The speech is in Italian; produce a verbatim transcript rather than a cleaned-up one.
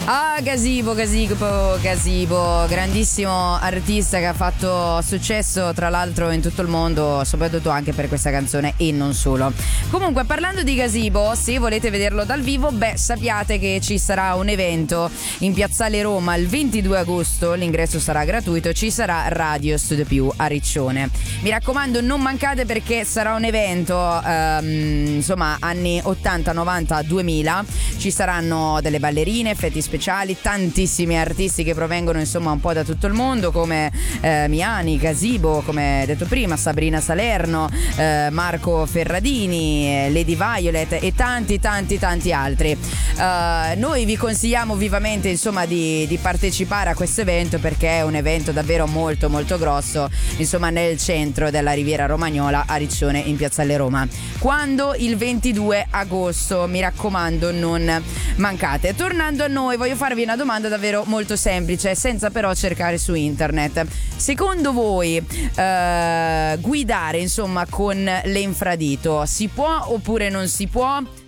Ah, Gazebo, Gazebo, Gazebo, grandissimo artista che ha fatto successo tra l'altro in tutto il mondo, soprattutto anche per questa canzone e non solo. Comunque, parlando di Gazebo, se volete vederlo dal vivo, beh, sappiate che ci sarà un evento in Piazzale Roma il ventidue agosto, l'ingresso sarà gratuito, ci sarà Radio Studio Più a Riccione. Mi raccomando, non mancate perché sarà un evento, ehm, insomma, anni ottanta, novanta, duemila, ci saranno delle ballerine, effetti speciali, tantissimi artisti che provengono insomma un po' da tutto il mondo, come eh, Miani, Gazebo, come detto prima, Sabrina Salerno, eh, Marco Ferradini, eh, Lady Violet e tanti tanti tanti altri. Uh, noi vi consigliamo vivamente insomma di, di partecipare a questo evento perché è un evento davvero molto molto grosso, insomma nel centro della Riviera Romagnola a Riccione in Piazzale Roma. Quando? Il ventidue agosto, mi raccomando non mancate. Tornando a noi, voglio farvi una domanda davvero molto semplice, senza però cercare su internet. Secondo voi uh, guidare insomma con l'infradito si può oppure non si può?